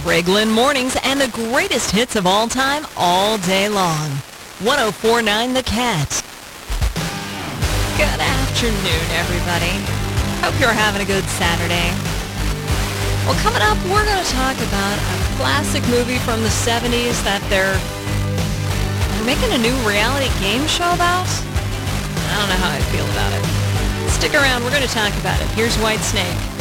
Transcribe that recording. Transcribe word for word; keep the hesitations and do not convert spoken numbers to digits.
Greg Lynn Mornings and the greatest hits of all time all day long. one oh four point nine The Cat. Good afternoon, everybody. Hope you're having a good Saturday. Well, coming up, we're going to talk about a classic movie from the seventies that they're, they're making a new reality game show about. I don't know how I feel about it. Stick around. We're going to talk about it. Here's Whitesnake.